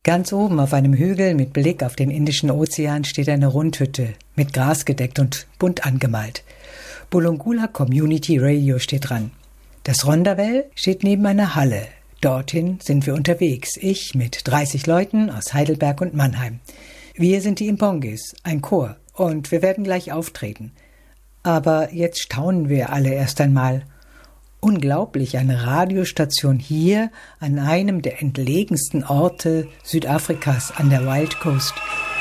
Ganz oben auf einem Hügel mit Blick auf den Indischen Ozean steht eine Rundhütte, mit Gras gedeckt und bunt angemalt. Bulungula Community Radio steht dran. Das Rondavel steht neben einer Halle. Dorthin sind wir unterwegs, ich mit 30 Leuten aus Heidelberg und Mannheim. Wir sind die Imbongis, ein Chor, und wir werden gleich auftreten. Aber jetzt staunen wir alle erst einmal. Unglaublich, eine Radiostation hier an einem der entlegensten Orte Südafrikas an der Wild Coast.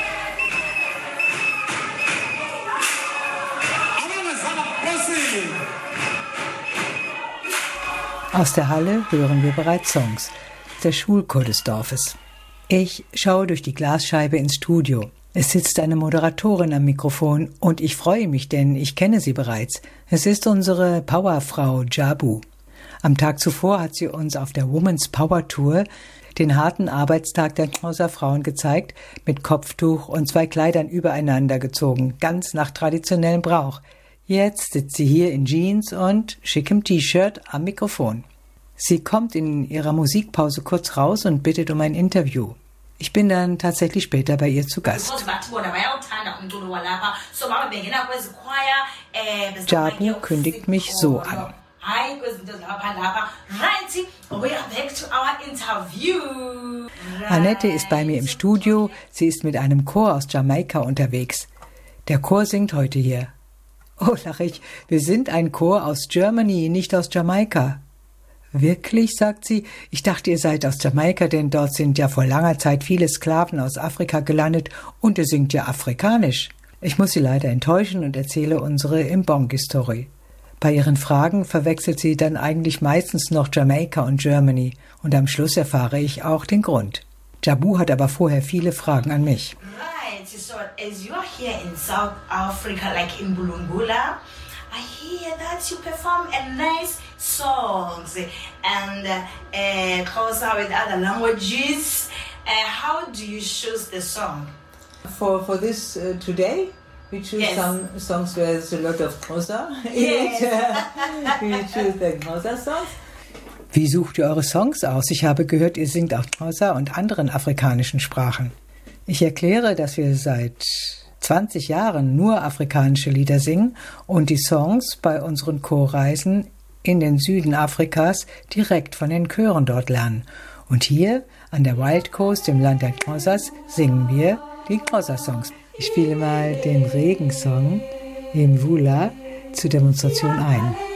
Aus der Halle hören wir bereits Songs, der Schulchor des Dorfes. Ich schaue durch die Glasscheibe ins Studio. Es sitzt eine Moderatorin am Mikrofon und ich freue mich, denn ich kenne sie bereits. Es ist unsere Powerfrau Jabu. Am Tag zuvor hat sie uns auf der Women's Power Tour den harten Arbeitstag der Xhosa Frauen gezeigt, mit Kopftuch und 2 Kleidern übereinander gezogen, ganz nach traditionellem Brauch. Jetzt sitzt sie hier in Jeans und schickem T-Shirt am Mikrofon. Sie kommt in ihrer Musikpause kurz raus und bittet um ein Interview. Ich bin dann tatsächlich später bei ihr zu Gast. Jabu kündigt mich so an. Annette ist bei mir im Studio. Sie ist mit einem Chor aus Jamaika unterwegs. Der Chor singt heute hier. Oh, lache ich, wir sind ein Chor aus Germany, nicht aus Jamaika. Wirklich, sagt sie, ich dachte, ihr seid aus Jamaika, denn dort sind ja vor langer Zeit viele Sklaven aus Afrika gelandet und ihr singt ja afrikanisch. Ich muss sie leider enttäuschen und erzähle unsere Imbongi-Story. Bei ihren Fragen verwechselt sie dann eigentlich meistens noch Jamaika und Germany und am Schluss erfahre ich auch den Grund. Jabu hat aber vorher viele Fragen an mich. Right, so as you're here in South Africa, like in Bulungula, I hear that you perform a nice songs and Xhosa with other languages. How do you choose the song? For this today, we choose some songs where there's a lot of Xhosa in it. We choose the Xhosa songs. Wie sucht ihr eure Songs aus? Ich habe gehört, ihr singt auch Xhosa und anderen afrikanischen Sprachen. Ich erkläre, dass wir seit 20 Jahren nur afrikanische Lieder singen und die Songs bei unseren Chorreisen in den Süden Afrikas direkt von den Chören dort lernen. Und hier an der Wild Coast, im Land der Xhosas, singen wir die Xhosa-Songs. Ich spiele mal den Regensong im Vula zur Demonstration ein.